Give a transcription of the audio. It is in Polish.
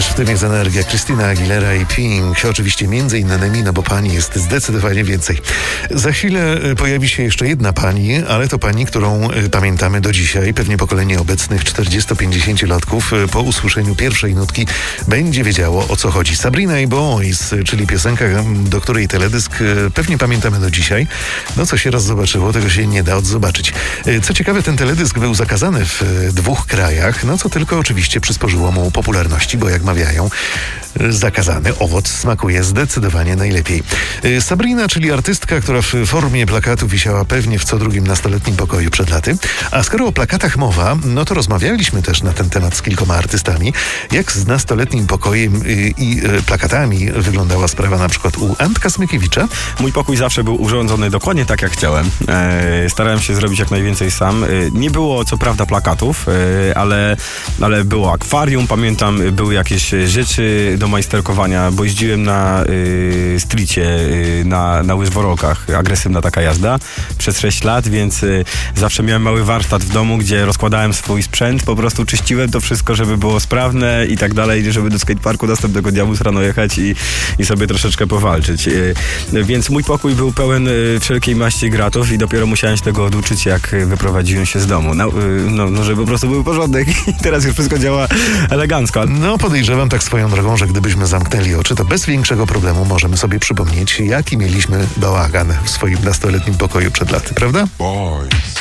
wiesz, w tym jest energia. Christina Aguilera i Pink. Oczywiście między innymi, no bo pani jest zdecydowanie więcej. Za chwilę pojawi się jeszcze jedna pani, ale to pani, którą pamiętamy do dzisiaj. Pewnie pokolenie obecnych 40-50-latków po usłyszeniu pierwszej nutki będzie wiedziało, o co chodzi. Sabrina i Boys, czyli piosenka, do której teledysk pewnie pamiętamy do dzisiaj. No co się raz zobaczyło, tego się nie da odzobaczyć. Co ciekawe, ten teledysk był zakazany w 2 krajach, no co tylko oczywiście przysporzyło mu popularności, bo jak mawiają, zakazany owoc smakuje zdecydowanie najlepiej. Sabrina, czyli artystka, która w formie plakatu wisiała pewnie w co drugim nastoletnim pokoju przed laty. A skoro o plakatach mowa, no to rozmawialiśmy też na ten temat z kilkoma artystami. Jak z nastoletnim pokojem i plakatami wyglądała sprawa na przykład u Antka Smykiewicza? Mój pokój zawsze był urządzony dokładnie tak, jak chciałem. Starałem się zrobić jak najwięcej sam. Nie było co prawda plakatów, ale było akwarium, pamiętam, były jakieś rzeczy do majsterkowania, bo jeździłem na streetie, na łyżworolkach. Agresywna taka jazda przez 6 lat, więc zawsze miałem mały warsztat w domu, gdzie rozkładałem swój sprzęt, po prostu czyściłem to wszystko, żeby było sprawne i tak dalej, żeby do skateparku następnego dnia móc rano jechać i sobie troszeczkę powalczyć. Więc mój pokój był pełen wszelkiej maści gratów i dopiero musiałem się tego oduczyć, jak wyprowadziłem się z domu. No, żeby po prostu był porządek i teraz już wszystko działa elegancko. No, podejrzewam tak swoją drogą, że gdybyśmy zamknęli oczy, to bez większego problemu możemy sobie przypomnieć, jaki mieliśmy bałagan w swoim nastoletnim pokoju przed laty, prawda? Boys.